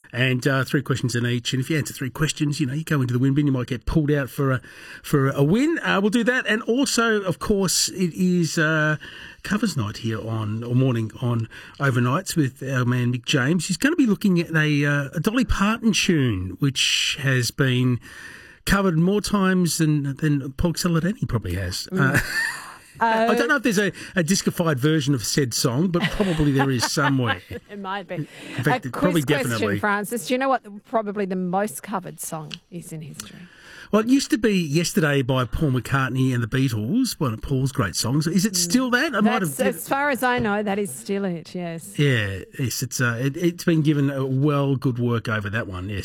And 3 questions in each. And if you answer 3 questions, you go into the win bin. You might get pulled out for a win. We'll do that. And also, of course, it is covers night here morning on Overnights with our man Mick James. He's going to be looking at a Dolly Parton tune, which has been covered more times than Paul Celadani probably has. I don't know if there's a discified version of said song, but probably there is somewhere. It might be. In fact, probably question, definitely. Francis. Do you know what probably the most covered song is in history? Well, it used to be Yesterday by Paul McCartney and the Beatles, one of Paul's great songs. Is it still that? As far as I know, that is still it, yes. Yeah, yes, it's been given good work over that one, yes.